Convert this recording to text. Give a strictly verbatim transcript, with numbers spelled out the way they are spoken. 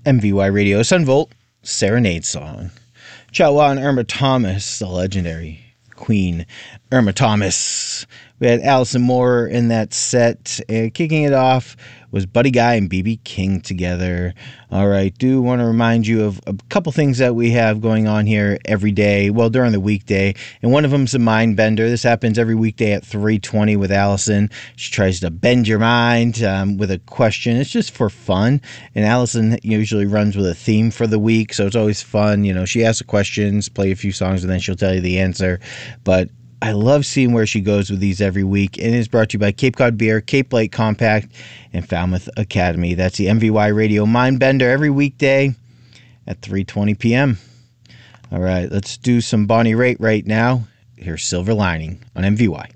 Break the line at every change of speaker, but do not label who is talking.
M V Y Radio Sunvolt Serenade Song. Chawa and Irma Thomas, the legendary Queen Irma Thomas. We had Allison Moore in that set. And kicking it off was Buddy Guy and B B King together. All right, do want to remind you of a couple things that we have going on here every day, well, during the weekday, and one of them is a mind bender. This happens every weekday at three twenty with Allison. She tries to bend your mind um, with a question. It's just for fun, and Allison usually runs with a theme for the week, so it's always fun. You know, she asks the questions, play a few songs, and then she'll tell you the answer, but I love seeing where she goes with these every week. And it is brought to you by Cape Cod Beer, Cape Light Compact, and Falmouth Academy. That's the M V Y Radio Mindbender every weekday at three twenty p.m. All right, let's do some Bonnie Raitt right now. Here's Silver Lining on M V Y.